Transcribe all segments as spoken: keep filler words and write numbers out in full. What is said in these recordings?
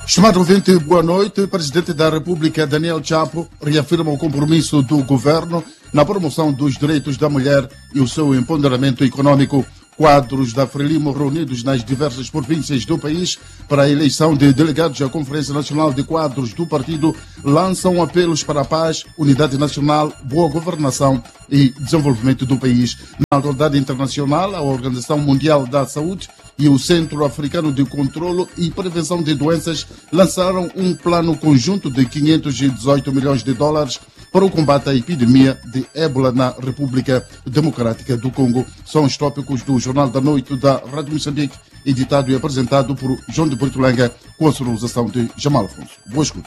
Estimado ouvinte, boa noite. O Presidente da República, Daniel Chapo, reafirma o compromisso do governo na promoção dos direitos da mulher e o seu empoderamento econômico. Quadros da Frelimo reunidos nas diversas províncias do país para a eleição de delegados à Conferência Nacional de Quadros do partido lançam apelos para a paz, unidade nacional, boa governação e desenvolvimento do país. Na atualidade internacional, a Organização Mundial da Saúde e o Centro Africano de Controlo e Prevenção de Doenças lançaram um plano conjunto de quinhentos e dezoito milhões de dólares para o combate à epidemia de ébola na República Democrática do Congo. São os tópicos do Jornal da Noite da Rádio Moçambique, editado e apresentado por João de Portolanga, com a sonorização de Jamal Afonso. Boa escuta.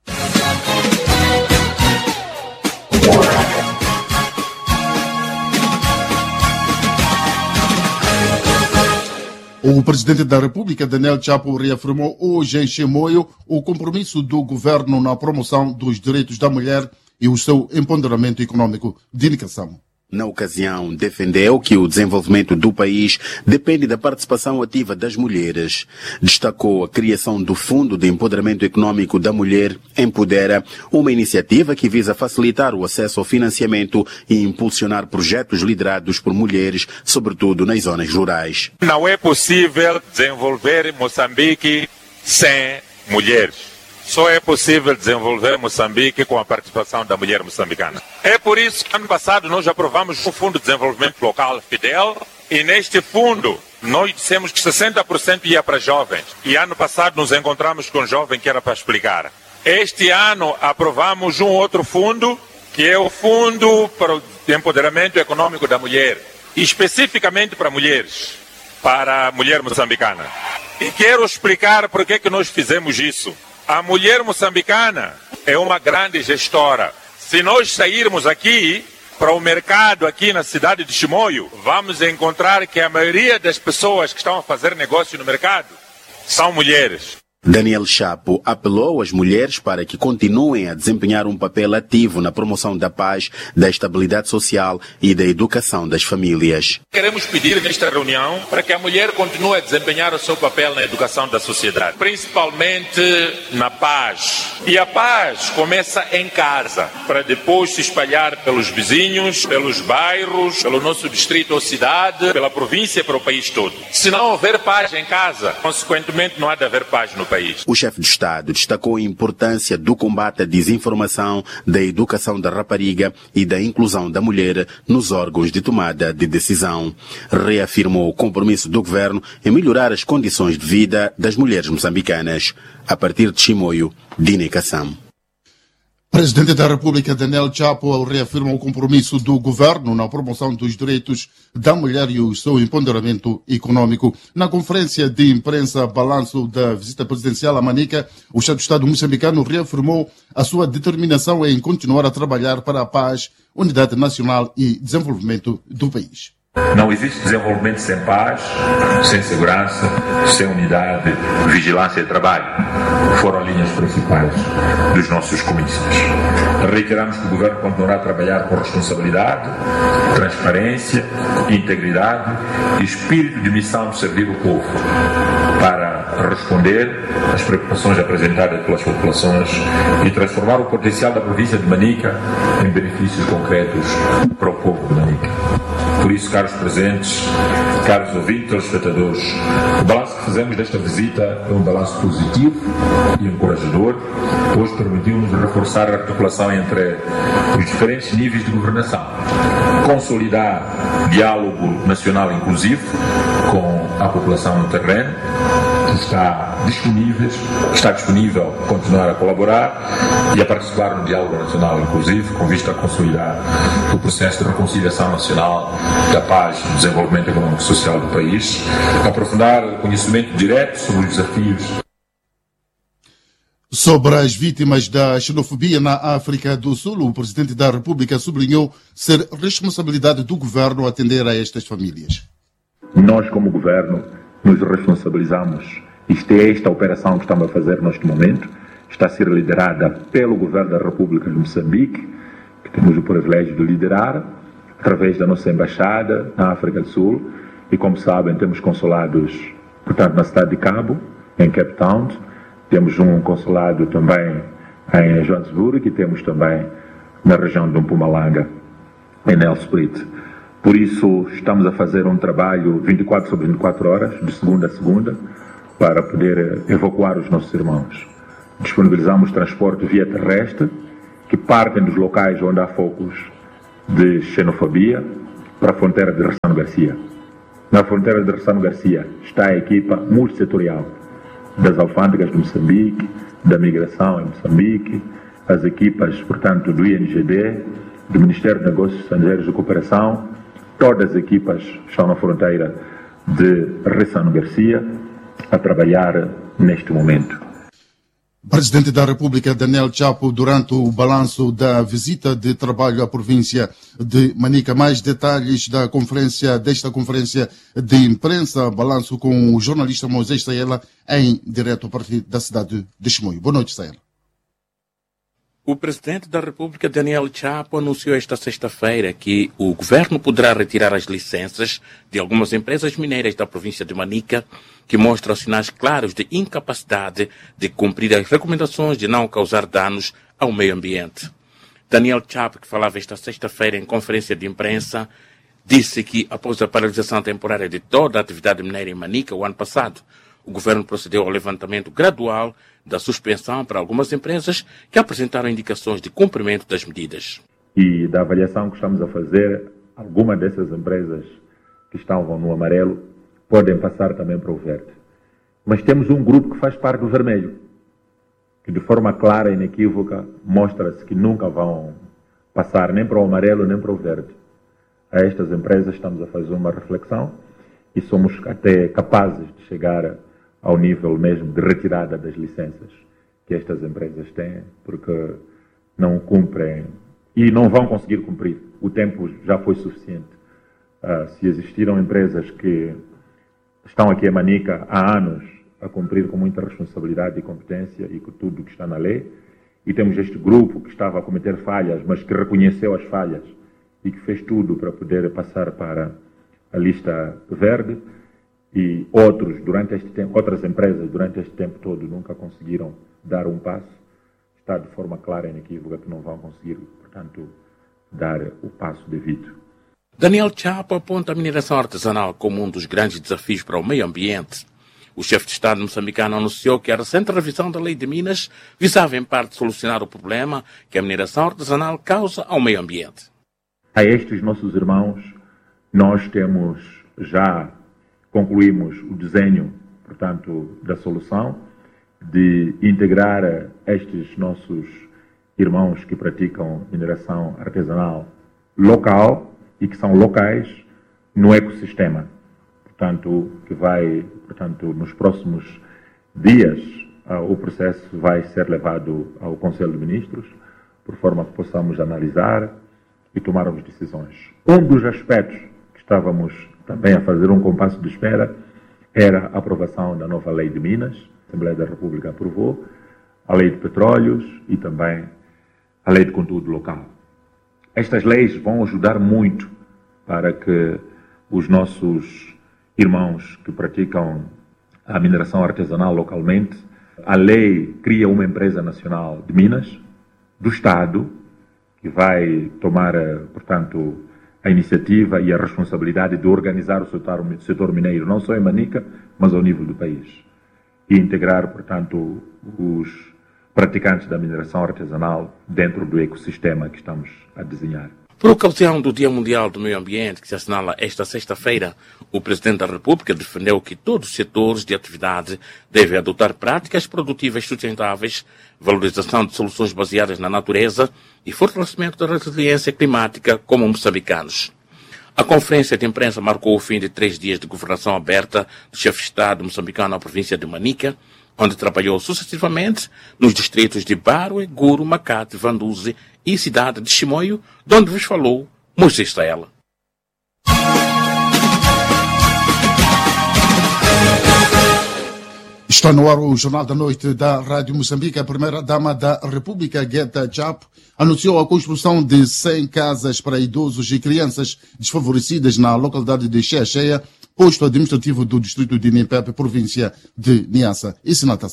O Presidente da República, Daniel Chapo, reafirmou hoje em Chimoio o compromisso do governo na promoção dos direitos da mulher e o seu empoderamento econômico. De indicação. Na ocasião, defendeu que o desenvolvimento do país depende da participação ativa das mulheres. Destacou a criação do Fundo de Empoderamento Econômico da Mulher Empodera, uma iniciativa que visa facilitar o acesso ao financiamento e impulsionar projetos liderados por mulheres, sobretudo nas zonas rurais. Não é possível desenvolver Moçambique sem mulheres. Só é possível desenvolver Moçambique com a participação da mulher moçambicana. É por isso que ano passado nós aprovamos o Fundo de Desenvolvimento Local Fidel e neste fundo nós dissemos que sessenta por cento ia para jovens. E ano passado nos encontramos com um jovem que era para explicar. Este ano aprovamos um outro fundo, que é o Fundo para o Empoderamento Econômico da Mulher, especificamente para mulheres, para a mulher moçambicana. E quero explicar por que que nós fizemos isso. A mulher moçambicana é uma grande gestora. Se nós sairmos aqui para o mercado aqui na cidade de Chimoio, vamos encontrar que a maioria das pessoas que estão a fazer negócio no mercado são mulheres. Daniel Chapo apelou às mulheres para que continuem a desempenhar um papel ativo na promoção da paz, da estabilidade social e da educação das famílias. Queremos pedir nesta reunião para que a mulher continue a desempenhar o seu papel na educação da sociedade, principalmente na paz. E a paz começa em casa, para depois se espalhar pelos vizinhos, pelos bairros, pelo nosso distrito ou cidade, pela província e para o país todo. Se não houver paz em casa, consequentemente não há de haver paz no país. O chefe de Estado destacou a importância do combate à desinformação, da educação da rapariga e da inclusão da mulher nos órgãos de tomada de decisão. Reafirmou o compromisso do governo em melhorar as condições de vida das mulheres moçambicanas. A partir de Chimoio, Dine Kassam. Presidente da República, Daniel Chapo, reafirma o compromisso do governo na promoção dos direitos da mulher e o seu empoderamento econômico. Na conferência de imprensa balanço da visita presidencial a Manica, o chefe de Estado moçambicano reafirmou a sua determinação em continuar a trabalhar para a paz, unidade nacional e desenvolvimento do país. Não existe desenvolvimento sem paz, sem segurança, sem unidade, vigilância e trabalho. Foram linhas principais dos nossos comícios. Reiteramos que o Governo continuará a trabalhar com responsabilidade, transparência, integridade e espírito de missão de servir o povo para responder às preocupações apresentadas pelas populações e transformar o potencial da província de Manica em benefícios concretos para o povo de Manica. Por isso, caros presentes, caros ouvintes, telespectadores, o balanço que fazemos desta visita é um balanço positivo e encorajador, pois permitiu-nos reforçar a articulação entre os diferentes níveis de governação, consolidar diálogo nacional inclusivo com a população no terreno, que está disponível, que está disponível a continuar a colaborar e a participar no diálogo nacional inclusivo, com vista a consolidar o processo de reconciliação nacional, da paz e do desenvolvimento econômico e social do país, aprofundar o conhecimento direto sobre os desafios. Sobre as vítimas da xenofobia na África do Sul, o Presidente da República sublinhou ser responsabilidade do governo atender a estas famílias. Nós, como governo, nos responsabilizamos. Isto é esta operação que estamos a fazer neste momento. Está a ser liderada pelo Governo da República de Moçambique, que temos o privilégio de liderar, através da nossa embaixada na África do Sul. E, como sabem, temos consulados, portanto, na cidade de Cabo, em Cape Town. Temos um consulado também em Joanesburgo e temos também na região de Mpumalanga, em Nelspruit. Por isso, estamos a fazer um trabalho vinte e quatro sobre vinte e quatro horas, de segunda a segunda, para poder evacuar os nossos irmãos. Disponibilizamos transporte via terrestre, que partem dos locais onde há focos de xenofobia, para a fronteira de Ressano Garcia. Na fronteira de Ressano Garcia está a equipa multissetorial das alfândegas de Moçambique, da migração em Moçambique, as equipas, portanto, do I N G D, do Ministério de Negócios Estrangeiros e Cooperação. Todas as equipas estão na fronteira de Ressano Garcia a trabalhar neste momento. Presidente da República, Daniel Chapo, durante o balanço da visita de trabalho à província de Manica. Mais detalhes da conferência, desta conferência de imprensa, balanço com o jornalista Moisés Saela, em direto a partir da cidade de Chimoio. Boa noite, Saela. O presidente da República, Daniel Chapo, anunciou esta sexta-feira que o governo poderá retirar as licenças de algumas empresas mineiras da província de Manica, que mostram sinais claros de incapacidade de cumprir as recomendações de não causar danos ao meio ambiente. Daniel Chapo, que falava esta sexta-feira em conferência de imprensa, disse que, após a paralisação temporária de toda a atividade mineira em Manica o ano passado, o governo procedeu ao levantamento gradual da suspensão para algumas empresas que apresentaram indicações de cumprimento das medidas. E da avaliação que estamos a fazer, algumas dessas empresas que estavam no amarelo podem passar também para o verde. Mas temos um grupo que faz parte do vermelho, que de forma clara e inequívoca mostra-se que nunca vão passar nem para o amarelo nem para o verde. A estas empresas estamos a fazer uma reflexão e somos até capazes de chegar ao nível mesmo de retirada das licenças que estas empresas têm, porque não cumprem e não vão conseguir cumprir. O tempo já foi suficiente. Uh, se existiram empresas que estão aqui em Manica há anos a cumprir com muita responsabilidade e competência e com tudo que está na lei, e temos este grupo que estava a cometer falhas, mas que reconheceu as falhas e que fez tudo para poder passar para a lista verde, e outros, durante este tempo, outras empresas, durante este tempo todo, nunca conseguiram dar um passo, está de forma clara e inequívoca que não vão conseguir, portanto, dar o passo devido. Daniel Chapo aponta a mineração artesanal como um dos grandes desafios para o meio ambiente. O chefe de Estado moçambicano anunciou que a recente revisão da Lei de Minas visava, em parte, solucionar o problema que a mineração artesanal causa ao meio ambiente. A estes nossos irmãos, nós temos já concluímos o desenho, portanto, da solução de integrar estes nossos irmãos que praticam mineração artesanal local e que são locais no ecossistema. Portanto, que vai, portanto, nos próximos dias, uh, o processo vai ser levado ao Conselho de Ministros, por forma que possamos analisar e tomarmos decisões. Um dos aspectos que estávamos também a fazer um compasso de espera era a aprovação da nova Lei de Minas, a Assembleia da República aprovou, a Lei de Petróleos e também a Lei de Conteúdo Local. Estas leis vão ajudar muito para que os nossos irmãos que praticam a mineração artesanal localmente, a lei cria uma empresa nacional de minas do Estado que vai tomar, portanto, a iniciativa e a responsabilidade de organizar o setor, setor mineiro, não só em Manica, mas ao nível do país. E integrar, portanto, os praticantes da mineração artesanal dentro do ecossistema que estamos a desenhar. Por ocasião do Dia Mundial do Meio Ambiente, que se assinala esta sexta-feira, o Presidente da República defendeu que todos os setores de atividade devem adotar práticas produtivas sustentáveis, valorização de soluções baseadas na natureza e fortalecimento da resiliência climática como moçambicanos. A conferência de imprensa marcou o fim de três dias de governação aberta do chefe de Estado moçambicano à província de Manica, onde trabalhou sucessivamente nos distritos de Barwe, Guru, Macate, Vanduze e cidade de Chimoio, de onde vos falou Moisés Saela. Está no ar o Jornal da Noite da Rádio Moçambique. A primeira-dama da República, Guetta Chapo, anunciou a construção de cem casas para idosos e crianças desfavorecidas na localidade de Cheia, posto administrativo do distrito de Nipepe, província de Niassa. E Sinatassana.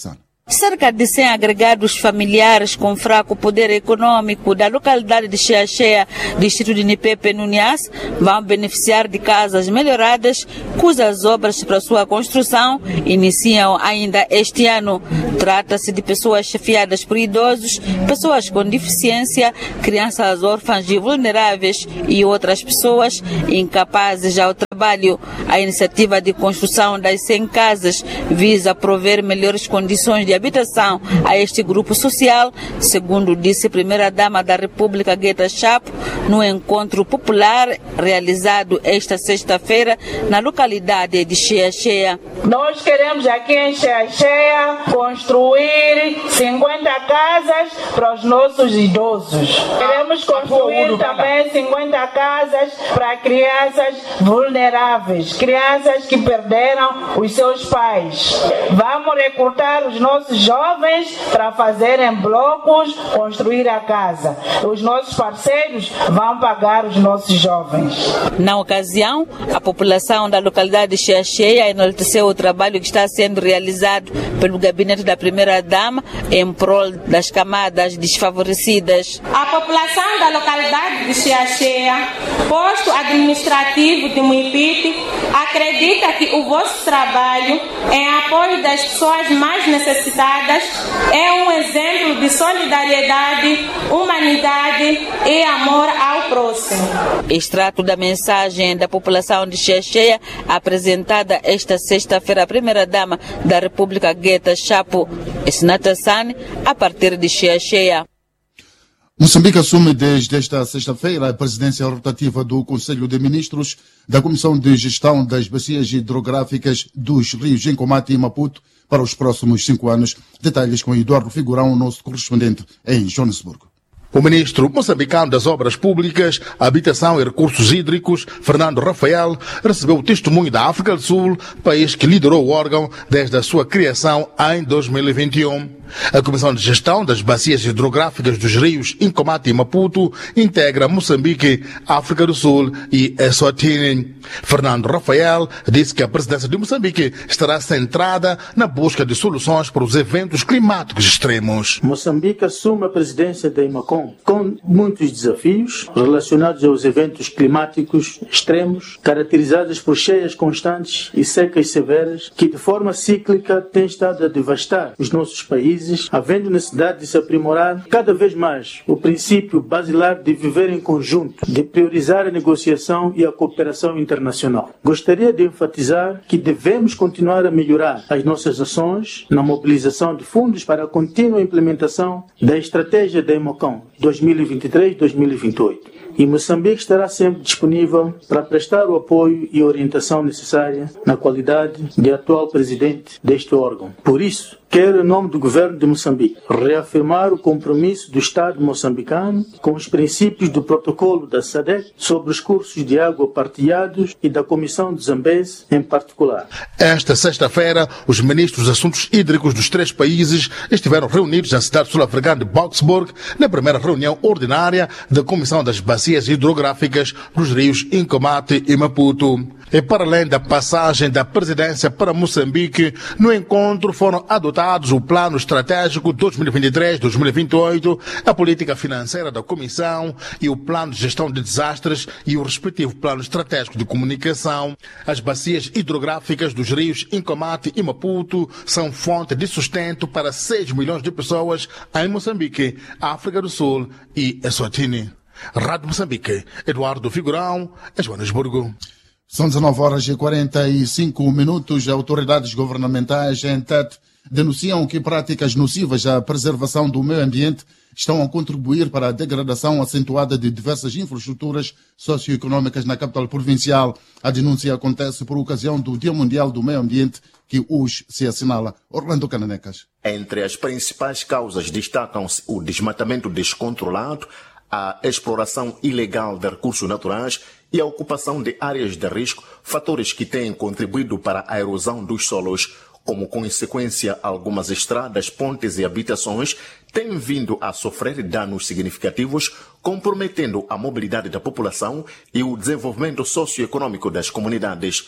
Cerca de cem agregados familiares com fraco poder econômico da localidade de Cheia-Cheia, distrito de Nipepe, no Niassa, vão beneficiar de casas melhoradas, cujas obras para sua construção iniciam ainda este ano. Trata-se de pessoas chefiadas por idosos, pessoas com deficiência, crianças órfãs e vulneráveis e outras pessoas incapazes ao trabalho. A iniciativa de construção das cem casas visa prover melhores condições de habitação a este grupo social, segundo disse a primeira-dama da República, Gueta Chapo, no encontro popular realizado esta sexta-feira na localidade de Cheia-Cheia. Nós queremos aqui em Cheia-Cheia construir cinquenta casas para os nossos idosos. Queremos construir também cinquenta casas para crianças vulneráveis, crianças que perderam os seus pais. Vamos recrutar os nossos jovens para fazerem blocos, construir a casa. Os nossos parceiros vão pagar os nossos jovens. Na ocasião, a população da localidade de Cheia-Cheia enalteceu o trabalho que está sendo realizado pelo gabinete da primeira-dama em prol das camadas desfavorecidas. A população da localidade de Cheia-Cheia, posto administrativo de Muipiti, acredita que o vosso trabalho em apoio das pessoas mais necessitadas é um exemplo de solidariedade, humanidade e amor ao próximo. Extrato da mensagem da população de Cheia-Cheia, apresentada esta sexta-feira à primeira-dama da República, Gueta Chapo Esnatassane, a partir de Cheia-Cheia. Moçambique assume desde esta sexta-feira a presidência rotativa do Conselho de Ministros da Comissão de Gestão das Bacias Hidrográficas dos Rios em Comate e Maputo para os próximos cinco anos. Detalhes com Eduardo Figurão, nosso correspondente em Joanesburgo. O ministro moçambicano das Obras Públicas, Habitação e Recursos Hídricos, Fernando Rafael, recebeu o testemunho da África do Sul, país que liderou o órgão desde a sua criação em dois mil e vinte e um. A Comissão de Gestão das Bacias Hidrográficas dos Rios Incomate e Maputo integra Moçambique, África do Sul e Eswatini. Fernando Rafael disse que a presidência de Moçambique estará centrada na busca de soluções para os eventos climáticos extremos. Moçambique assume a presidência da IMACOM com muitos desafios relacionados aos eventos climáticos extremos, caracterizados por cheias constantes e secas severas, que de forma cíclica têm estado a devastar os nossos países, havendo necessidade de se aprimorar cada vez mais o princípio basilar de viver em conjunto, de priorizar a negociação e a cooperação internacional. Gostaria de enfatizar que devemos continuar a melhorar as nossas ações na mobilização de fundos para a contínua implementação da estratégia da IMACOM dois mil e vinte e três a dois mil e vinte e oito. E Moçambique estará sempre disponível para prestar o apoio e orientação necessária na qualidade de atual presidente deste órgão. Por isso, quero, em nome do governo de Moçambique, reafirmar o compromisso do Estado moçambicano com os princípios do protocolo da SADC sobre os cursos de água partilhados e da Comissão de Zambeze em particular. Esta sexta-feira, os ministros dos Assuntos Hídricos dos três países estiveram reunidos na cidade sul-africana de Boksburg na primeira reunião ordinária da Comissão das Bacias Hidrográficas dos Rios Incomate e Maputo. E para além da passagem da presidência para Moçambique, no encontro foram adotados o Plano Estratégico dois mil e vinte e três a dois mil e vinte e oito, a política financeira da Comissão e o Plano de Gestão de Desastres e o respectivo Plano Estratégico de Comunicação. As bacias hidrográficas dos rios Incomate e Maputo são fonte de sustento para seis milhões de pessoas em Moçambique, África do Sul e Eswatini. Rádio Moçambique, Eduardo Figurão, Joanesburgo. São dezenove horas e quarenta e cinco minutos. Autoridades governamentais em Tete denunciam que práticas nocivas à preservação do meio ambiente estão a contribuir para a degradação acentuada de diversas infraestruturas socioeconômicas na capital provincial. A denúncia acontece por ocasião do Dia Mundial do Meio Ambiente, que hoje se assinala. Orlando Cananecas. Entre as principais causas destacam-se o desmatamento descontrolado, a exploração ilegal de recursos naturais e a ocupação de áreas de risco, fatores que têm contribuído para a erosão dos solos. Como consequência, algumas estradas, pontes e habitações têm vindo a sofrer danos significativos, comprometendo a mobilidade da população e o desenvolvimento socioeconômico das comunidades.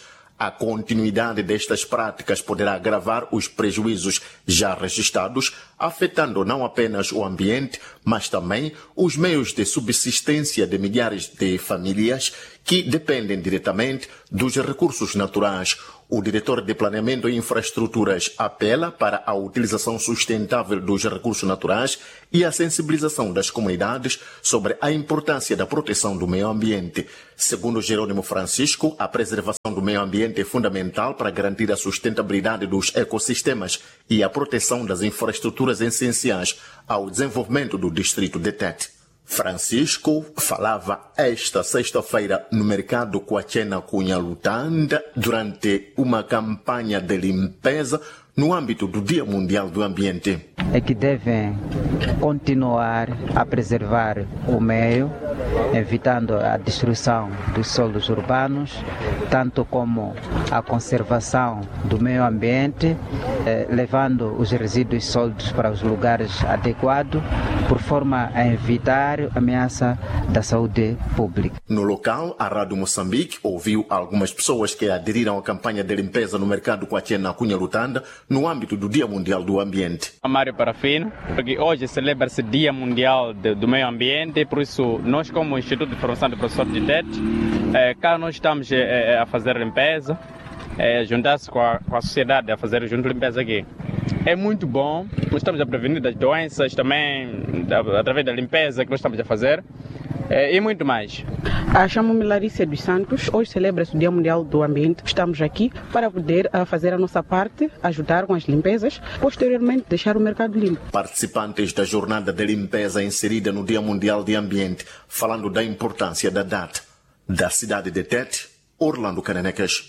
A continuidade destas práticas poderá agravar os prejuízos já registrados, afetando não apenas o ambiente, mas também os meios de subsistência de milhares de famílias que dependem diretamente dos recursos naturais. O diretor de Planeamento e Infraestruturas apela para a utilização sustentável dos recursos naturais e a sensibilização das comunidades sobre a importância da proteção do meio ambiente. Segundo Jerônimo Francisco, a preservação do meio ambiente é fundamental para garantir a sustentabilidade dos ecossistemas e a proteção das infraestruturas essenciais ao desenvolvimento do distrito de Tete. Francisco falava esta sexta-feira no mercado Coachena Cunha Lutanda durante uma campanha de limpeza no âmbito do Dia Mundial do Ambiente. É que devem continuar a preservar o meio, evitando a destruição dos solos urbanos, tanto como a conservação do meio ambiente, eh, levando os resíduos sólidos para os lugares adequados, por forma a evitar a ameaça da saúde pública. No local, a Rádio Moçambique ouviu algumas pessoas que aderiram à campanha de limpeza no mercado Coachena Cunha Lutanda no âmbito do Dia Mundial do Ambiente. Mário Parafino, porque hoje celebra-se Dia Mundial de, do Meio Ambiente, por isso nós como Instituto de Formação de Professores de Tete, eh, cá nós estamos eh, a fazer limpeza, eh, juntar-se com a, com a sociedade a fazer junto limpeza aqui. É muito bom, nós estamos a prevenir das doenças também, da, através da limpeza que nós estamos a fazer. É, e muito mais. Chamo-me Larissa dos Santos. Hoje celebra-se o Dia Mundial do Ambiente. Estamos aqui para poder uh, fazer a nossa parte, ajudar com as limpezas, posteriormente deixar o mercado limpo. Participantes da jornada de limpeza inserida no Dia Mundial do Ambiente, falando da importância da data. Da cidade de Tete, Orlando Cananecas.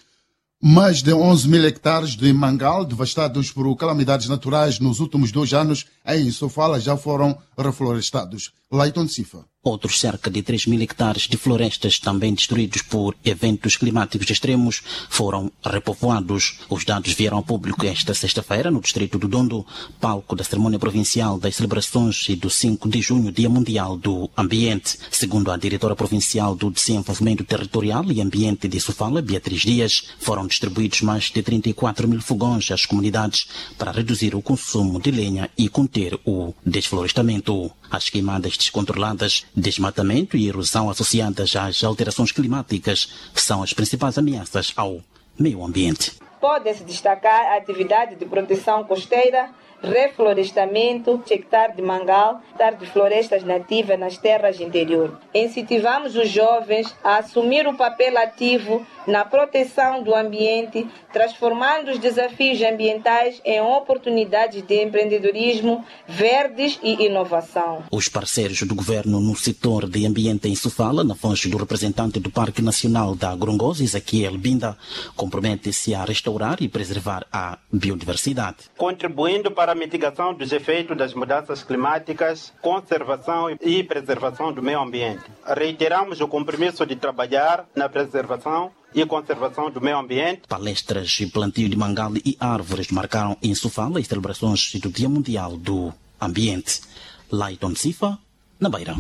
Mais de onze mil hectares de mangal devastados por calamidades naturais nos últimos dois anos em Sofala já foram reflorestados. Leiton Cifa. Outros cerca de três mil hectares de florestas, também destruídos por eventos climáticos extremos, foram repovoados. Os dados vieram ao público esta sexta-feira no distrito do Dondo, palco da cerimônia provincial das celebrações do cinco de junho, Dia Mundial do Ambiente. Segundo a diretora provincial do Desenvolvimento Territorial e Ambiente de Sofala, Beatriz Dias, foram distribuídos mais de trinta e quatro mil fogões às comunidades para reduzir o consumo de lenha e conter o desflorestamento. As queimadas descontroladas, desmatamento e erosão associadas às alterações climáticas são as principais ameaças ao meio ambiente. Pode-se destacar a atividade de proteção costeira, reflorestamento, hectare de mangal, hectare de florestas nativas nas terras interior. Incentivamos os jovens a assumir o papel ativo na proteção do ambiente, transformando os desafios ambientais em oportunidades de empreendedorismo verdes e inovação. Os parceiros do governo no setor de ambiente em Sofala, na voz do representante do Parque Nacional da Gorongosa, Ezequiel Binda, comprometem-se a restaurar e preservar a biodiversidade. Contribuindo para a mitigação dos efeitos das mudanças climáticas, conservação e preservação do meio ambiente. Reiteramos o compromisso de trabalhar na preservação e conservação do meio ambiente. Palestras e plantio de mangal e árvores marcaram em Sofala as celebrações do Dia Mundial do Ambiente. Leiton Cifa, na Beira.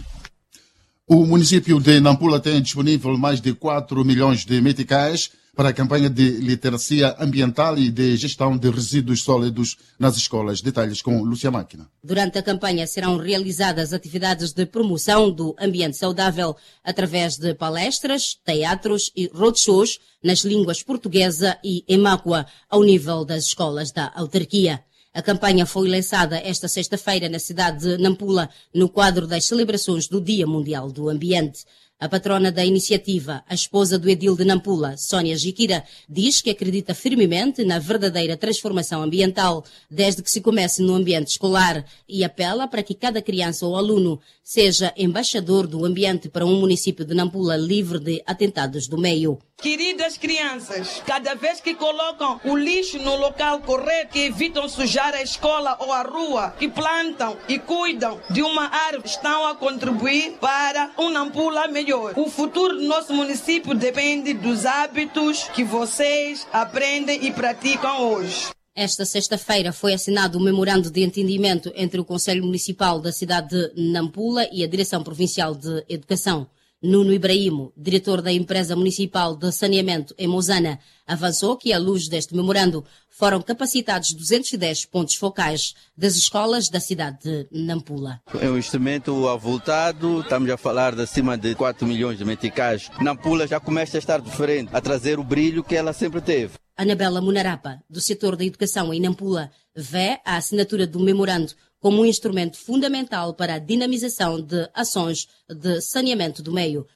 O município de Nampula tem disponível mais de quatro milhões de meticais para a campanha de literacia ambiental e de gestão de resíduos sólidos nas escolas. Detalhes com Lúcia Máquina. Durante a campanha serão realizadas atividades de promoção do ambiente saudável através de palestras, teatros e roadshows nas línguas portuguesa e emáqua ao nível das escolas da autarquia. A campanha foi lançada esta sexta-feira na cidade de Nampula, no quadro das celebrações do Dia Mundial do Ambiente. A patrona da iniciativa, a esposa do edil de Nampula, Sónia Jiquira, diz que acredita firmemente na verdadeira transformação ambiental desde que se comece no ambiente escolar e apela para que cada criança ou aluno seja embaixador do ambiente para um município de Nampula livre de atentados do meio. Queridas crianças, cada vez que colocam o lixo no local correto, que evitam sujar a escola ou a rua, que plantam e cuidam de uma árvore, estão a contribuir para um Nampula melhor. O futuro do nosso município depende dos hábitos que vocês aprendem e praticam hoje. Esta sexta-feira foi assinado um memorando de entendimento entre o Conselho Municipal da cidade de Nampula e a Direção Provincial de Educação. Nuno Ibrahimo, diretor da empresa municipal de saneamento em Mozana, avançou que, à luz deste memorando, foram capacitados duzentos e dez pontos focais das escolas da cidade de Nampula. É um instrumento avultado, estamos a falar de acima de quatro milhões de meticais. Nampula já começa a estar diferente, a trazer o brilho que ela sempre teve. Anabela Munarapa, do setor da educação em Nampula, vê a assinatura do memorando como um instrumento fundamental para a dinamização de ações de saneamento do meio.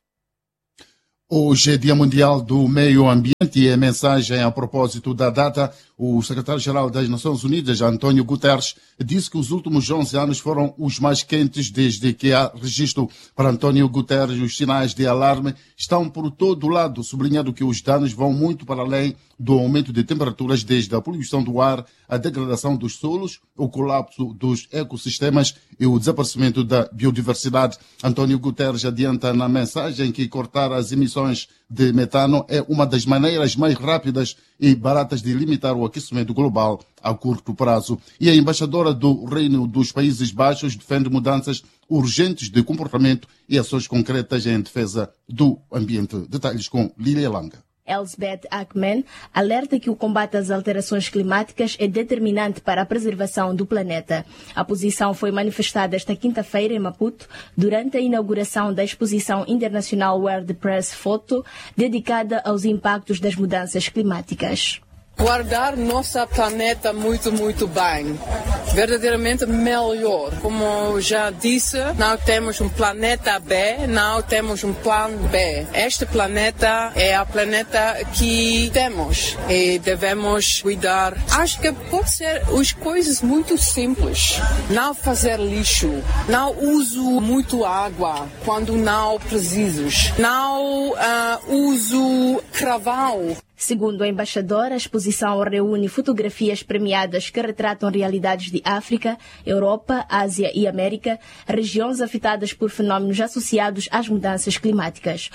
Hoje é Dia Mundial do Meio Ambiente e a mensagem a propósito da data, o secretário-geral das Nações Unidas, António Guterres, disse que os últimos onze anos foram os mais quentes desde que há registro. Para António Guterres, os sinais de alarme estão por todo o lado, sublinhando que os danos vão muito para além do aumento de temperaturas, desde a poluição do ar, a degradação dos solos, o colapso dos ecossistemas e o desaparecimento da biodiversidade. António Guterres adianta na mensagem que cortar as emissões de metano é uma das maneiras mais rápidas e baratas de limitar o aquecimento global a curto prazo. E a embaixadora do Reino dos Países Baixos defende mudanças urgentes de comportamento e ações concretas em defesa do ambiente. Detalhes com Lilia Langa. Elsbeth Ackman alerta que o combate às alterações climáticas é determinante para a preservação do planeta. A posição foi manifestada esta quinta-feira em Maputo, durante a inauguração da exposição internacional World Press Photo, dedicada aos impactos das mudanças climáticas. Guardar nosso planeta muito, muito bem. Verdadeiramente melhor. Como já disse, não temos um planeta B, não temos um plano B. Este planeta é o planeta que temos e devemos cuidar. Acho que pode ser as coisas muito simples. Não fazer lixo. Não uso muito água quando não preciso. Não uh, uso carvão. Segundo a embaixadora, a exposição reúne fotografias premiadas que retratam realidades de África, Europa, Ásia e América, regiões afetadas por fenómenos associados às mudanças climáticas.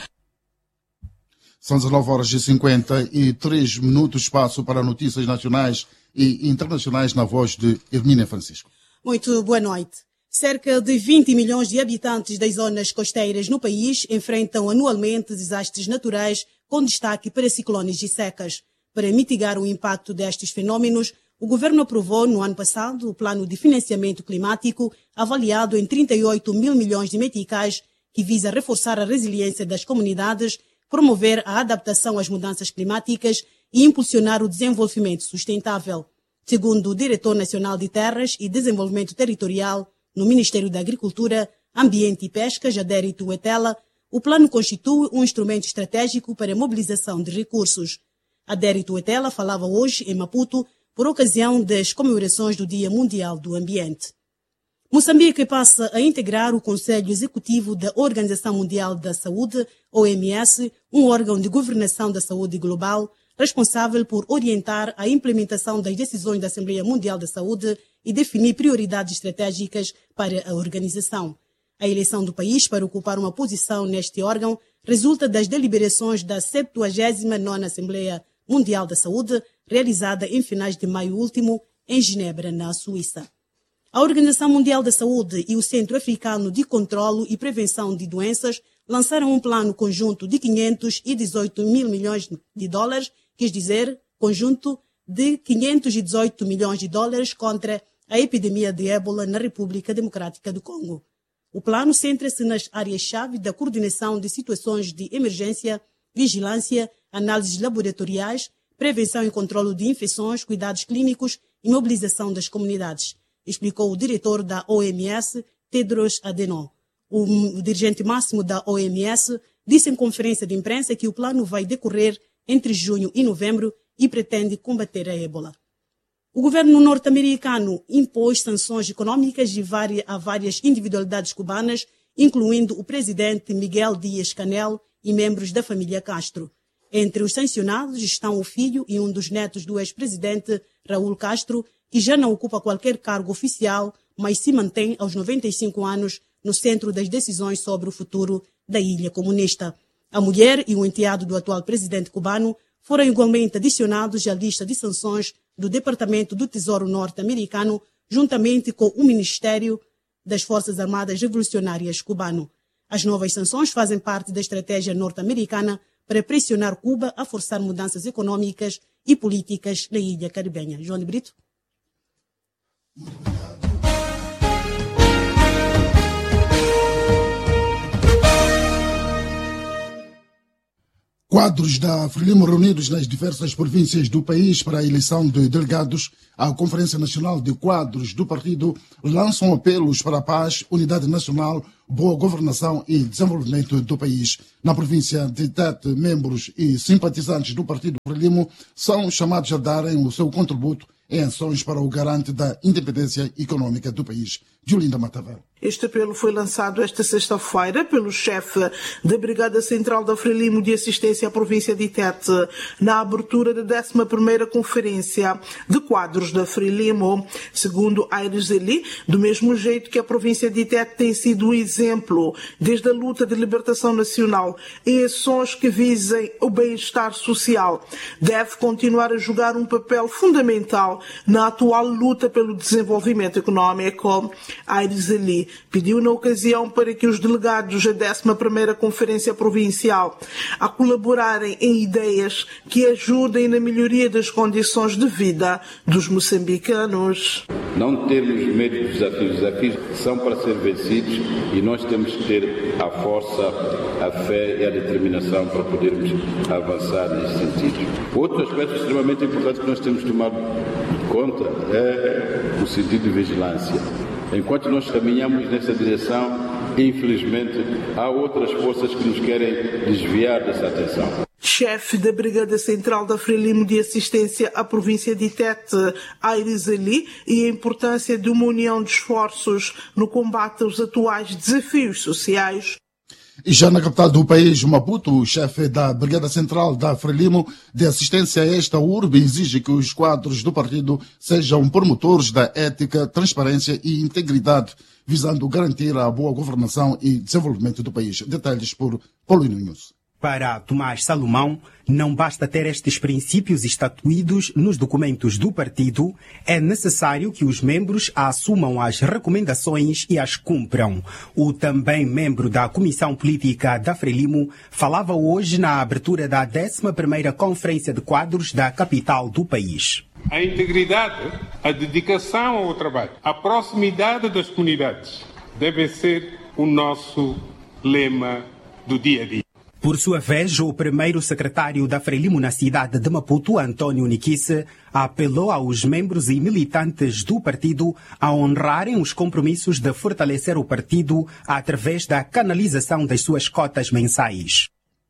São dezenove horas e cinquenta e três minutos, espaço para notícias nacionais e internacionais na voz de Hermínia Francisco. Muito boa noite. Cerca de vinte milhões de habitantes das zonas costeiras no país enfrentam anualmente desastres naturais, com destaque para ciclones e secas. Para mitigar o impacto destes fenômenos, o governo aprovou no ano passado o Plano de Financiamento Climático, avaliado em trinta e oito mil milhões de meticais, que visa reforçar a resiliência das comunidades, promover a adaptação às mudanças climáticas e impulsionar o desenvolvimento sustentável. Segundo o Diretor Nacional de Terras e Desenvolvimento Territorial no Ministério da Agricultura, Ambiente e Pesca, Jadérito Etela, o plano constitui um instrumento estratégico para a mobilização de recursos. Adérito Etela falava hoje em Maputo por ocasião das comemorações do Dia Mundial do Ambiente. Moçambique passa a integrar o Conselho Executivo da Organização Mundial da Saúde, O M S, um órgão de governação da saúde global, responsável por orientar a implementação das decisões da Assembleia Mundial da Saúde e definir prioridades estratégicas para a organização. A eleição do país para ocupar uma posição neste órgão resulta das deliberações da septuagésima nona Assembleia Mundial da Saúde, realizada em finais de maio último, em Genebra, na Suíça. A Organização Mundial da Saúde e o Centro Africano de Controlo e Prevenção de Doenças lançaram um plano conjunto de quinhentos e dezoito mil milhões de dólares, quer dizer, conjunto de quinhentos e dezoito milhões de dólares contra a epidemia de ébola na República Democrática do Congo. O plano centra-se nas áreas-chave da coordenação de situações de emergência, vigilância, análises laboratoriais, prevenção e controlo de infecções, cuidados clínicos e mobilização das comunidades, explicou o diretor da O M S, Tedros Adhanom. O dirigente máximo da O M S disse em conferência de imprensa que o plano vai decorrer entre junho e novembro e pretende combater a ébola. O governo norte-americano impôs sanções econômicas a várias individualidades cubanas, incluindo o presidente Miguel Díaz-Canel e membros da família Castro. Entre os sancionados estão o filho e um dos netos do ex-presidente Raúl Castro, que já não ocupa qualquer cargo oficial, mas se mantém aos noventa e cinco anos no centro das decisões sobre o futuro da ilha comunista. A mulher e o enteado do atual presidente cubano foram igualmente adicionados à lista de sanções do Departamento do Tesouro norte-americano, juntamente com o Ministério das Forças Armadas Revolucionárias cubano. As novas sanções fazem parte da estratégia norte-americana para pressionar Cuba a forçar mudanças econômicas e políticas na ilha caribenha. João de Brito. Quadros da Frelimo reunidos nas diversas províncias do país para a eleição de delegados à Conferência Nacional de Quadros do partido lançam apelos para a paz, unidade nacional, boa governação e desenvolvimento do país. Na província de Tete, membros e simpatizantes do partido Frelimo são chamados a darem o seu contributo em ações para o garante da independência econômica do país. Julinda Matavel. Este apelo foi lançado esta sexta-feira pelo chefe da Brigada Central da Frelimo de Assistência à Província de Tete, na abertura da décima primeira Conferência de Quadros da Frelimo. Segundo Aires Eli, do mesmo jeito que a província de Tete tem sido um exemplo desde a luta de libertação nacional em ações que visem o bem-estar social, deve continuar a jogar um papel fundamental na atual luta pelo desenvolvimento econômico. Aires Eli pediu na ocasião para que os delegados da décima primeira Conferência Provincial a colaborarem em ideias que ajudem na melhoria das condições de vida dos moçambicanos. Não temos medo dos desafios. Os desafios são para ser vencidos e nós temos que ter a força, a fé e a determinação para podermos avançar nesse sentido. Outro aspecto extremamente importante que nós temos que tomar conta é o sentido de vigilância. Enquanto nós caminhamos nessa direção, infelizmente, há outras forças que nos querem desviar dessa atenção. Chefe da Brigada Central da Frelimo de Assistência à Província de Tete, Aires Eli, e a importância de uma união de esforços no combate aos atuais desafios sociais. E já na capital do país, Maputo, o chefe da Brigada Central da Frelimo de Assistência a esta urbe exige que os quadros do partido sejam promotores da ética, transparência e integridade, visando garantir a boa governação e desenvolvimento do país. Detalhes por Paulino Nunes. Para Tomás Salomão, não basta ter estes princípios estatuídos nos documentos do partido, é necessário que os membros assumam as recomendações e as cumpram. O também membro da Comissão Política da Frelimo falava hoje na abertura da décima primeira Conferência de Quadros da capital do país. A integridade, a dedicação ao trabalho, a proximidade das comunidades devem ser o nosso lema do dia a dia. Por sua vez, o primeiro secretário da Frelimo na cidade de Maputo, António Niquisse, apelou aos membros e militantes do partido a honrarem os compromissos de fortalecer o partido através da canalização das suas cotas mensais.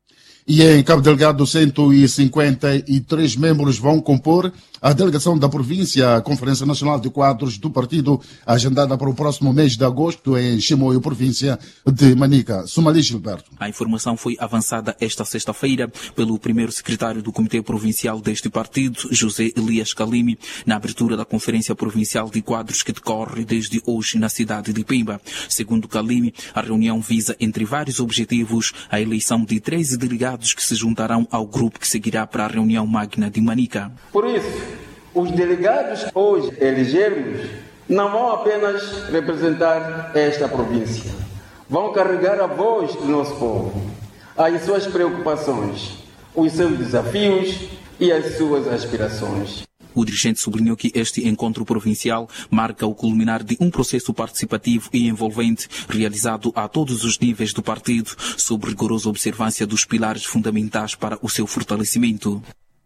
E em Cabo Delgado, cento e cinquenta e três membros vão compor a delegação da província à Conferência Nacional de Quadros do partido, agendada para o próximo mês de agosto em Chimoio, província de Manica. Sumali Gilberto. A informação foi avançada esta sexta-feira pelo primeiro secretário do Comitê Provincial deste partido, José Elias Calimi, na abertura da Conferência Provincial de Quadros que decorre desde hoje na cidade de Pemba. Segundo Calimi, a reunião visa, entre vários objetivos, a eleição de treze delegados que se juntarão ao grupo que seguirá para a reunião magna de Manica. Por isso, os delegados hoje elegermos não vão apenas representar esta província, vão carregar a voz do nosso povo, as suas preocupações, os seus desafios e as suas aspirações. O dirigente sublinhou que este encontro provincial marca o culminar de um processo participativo e envolvente realizado a todos os níveis do partido, sob rigorosa observância dos pilares fundamentais para o seu fortalecimento.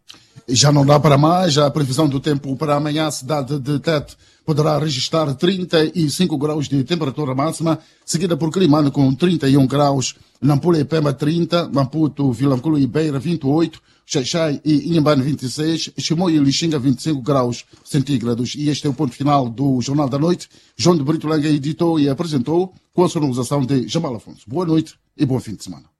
Já não dá para mais. A previsão do tempo para amanhã, a cidade de Tete poderá registrar trinta e cinco graus de temperatura máxima, seguida por Climane com trinta e um graus, Nampula e Pemba trinta, Maputo, Vilanculo e Beira vinte e oito, Xaixai e Inhambane vinte e seis, Chimoio e Lixinga vinte e cinco graus centígrados. E este é o ponto final do Jornal da Noite. João de Brito Langa editou e apresentou com a sonorização de Jamal Afonso. Boa noite e bom fim de semana.